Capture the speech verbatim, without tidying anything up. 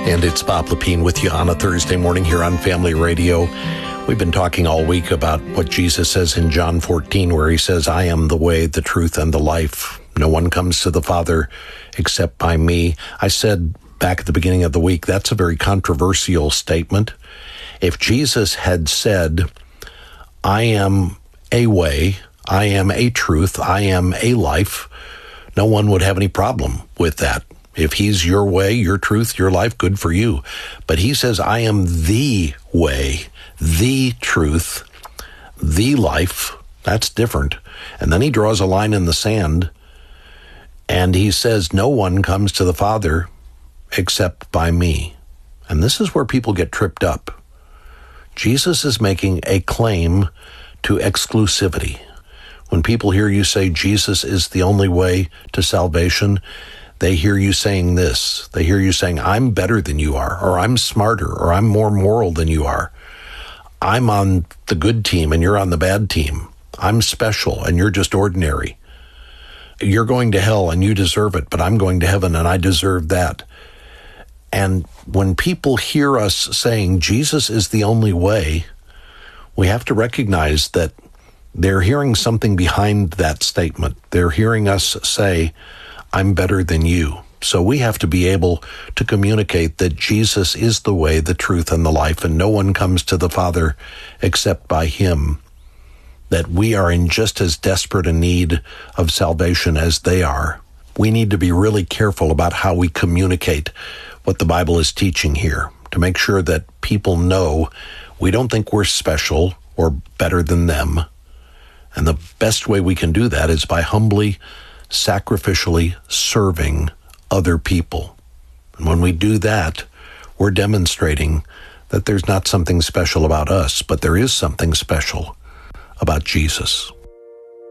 And it's Bob Lepine with you on a Thursday morning here on Family Radio. We've been talking all week about what Jesus says in John fourteen, where he says, I am the way, the truth, and the life. No one comes to the Father except by me. I said back at the beginning of the week, that's a very controversial statement. If Jesus had said, I am a way, I am a truth, I am a life, no one would have any problem with that. If he's your way, your truth, your life, good for you. But he says, I am the way, the truth, the life. That's different. And then he draws a line in the sand, and he says, no one comes to the Father except by me. And this is where people get tripped up. Jesus is making a claim to exclusivity. When people hear you say Jesus is the only way to salvation, they hear you saying this. They hear you saying, I'm better than you are, or I'm smarter, or I'm more moral than you are. I'm on the good team and you're on the bad team. I'm special and you're just ordinary. You're going to hell and you deserve it, but I'm going to heaven and I deserve that. And when people hear us saying Jesus is the only way, we have to recognize that they're hearing something behind that statement. They're hearing us say, I'm better than you. So we have to be able to communicate that Jesus is the way, the truth, and the life, and no one comes to the Father except by him. That we are in just as desperate a need of salvation as they are. We need to be really careful about how we communicate what the Bible is teaching here, to make sure that people know we don't think we're special or better than them. And the best way we can do that is by humbly, sacrificially serving other people. And when we do that, we're demonstrating that there's not something special about us, but there is something special about Jesus.